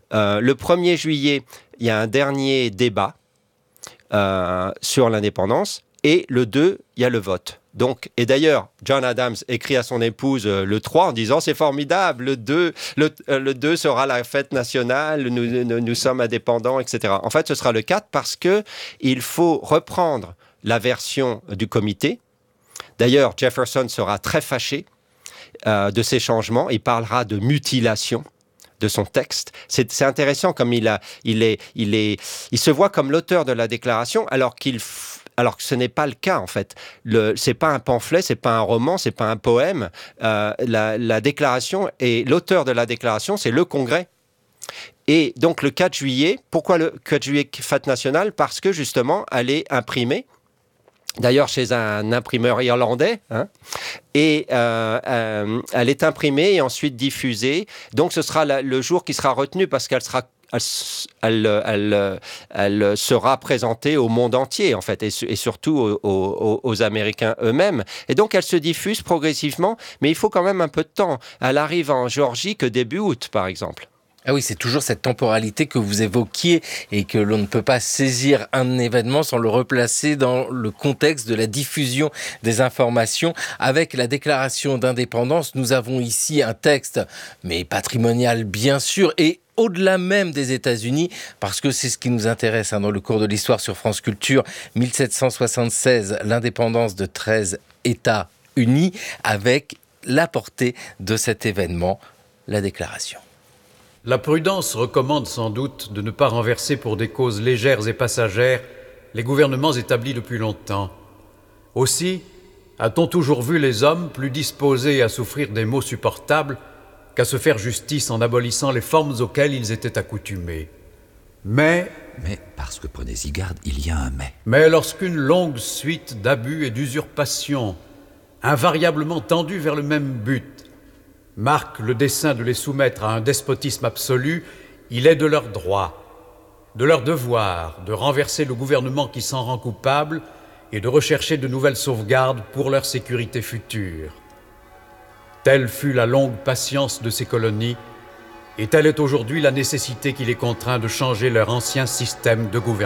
Le 1er juillet, il y a un dernier débat sur l'indépendance. Et le 2, il y a le vote. Donc, et d'ailleurs, John Adams écrit à son épouse le 3 en disant « C'est formidable, le 2 sera la fête nationale, nous sommes indépendants, etc. » En fait, ce sera le 4 parce qu'il faut reprendre la version du comité. D'ailleurs, Jefferson sera très fâché de ces changements. Il parlera de mutilation de son texte. C'est intéressant comme il se voit comme l'auteur de la déclaration alors que ce n'est pas le cas, en fait. C'est pas un pamphlet, c'est pas un roman, c'est pas un poème. La déclaration, et l'auteur de la déclaration, c'est le Congrès. Et donc, le 4 juillet, pourquoi le 4 juillet, fête nationale? Parce que, justement, elle est imprimée, d'ailleurs chez un imprimeur irlandais, et elle est imprimée et ensuite diffusée. Donc, ce sera le jour qui sera retenu parce qu'elle sera présentée au monde entier, en fait, et surtout aux Américains eux-mêmes. Et donc, elle se diffuse progressivement, mais il faut quand même un peu de temps. Elle arrive en Géorgie que début août, par exemple. Ah oui, c'est toujours cette temporalité que vous évoquiez et que l'on ne peut pas saisir un événement sans le replacer dans le contexte de la diffusion des informations. Avec la déclaration d'indépendance, nous avons ici un texte, mais patrimonial bien sûr, et au-delà même des États-Unis, parce que c'est ce qui nous intéresse dans le cours de l'histoire sur France Culture, 1776, l'indépendance de 13 États unis, avec la portée de cet événement, la déclaration. La prudence recommande sans doute de ne pas renverser pour des causes légères et passagères les gouvernements établis depuis longtemps. Aussi, a-t-on toujours vu les hommes plus disposés à souffrir des maux supportables qu'à se faire justice en abolissant les formes auxquelles ils étaient accoutumés. Mais, parce que prenez-y garde, il y a un mais. Mais lorsqu'une longue suite d'abus et d'usurpations, invariablement tendue vers le même but, marque le dessein de les soumettre à un despotisme absolu, il est de leur droit, de leur devoir, de renverser le gouvernement qui s'en rend coupable et de rechercher de nouvelles sauvegardes pour leur sécurité future. Telle fut la longue patience de ces colonies, et telle est aujourd'hui la nécessité qui les contraint de changer leur ancien système de gouvernement.